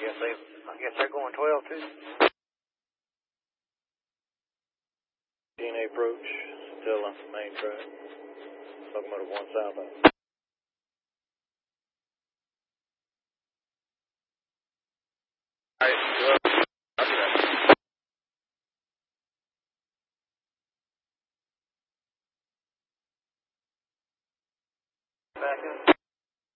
I guess they're going 12 too. DNA approach, still on the main track. Locomotive 1 southbound. Alright, well, I'll be there. Back in.